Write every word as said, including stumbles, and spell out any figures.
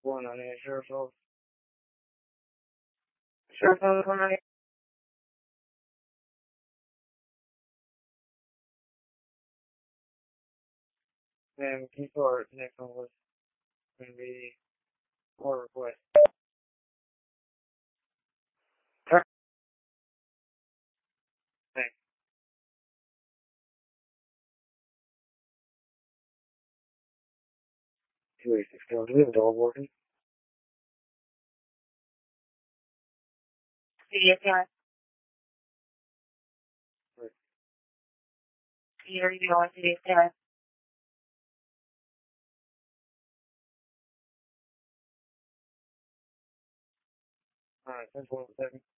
going on there, Sheriff's office. Sheriff's office, come on. And keep our next one was going to be court request. Thanks. two eighty-six, do we have a dog working? Yes, sir. You're going to do that. Alright, thanks one second.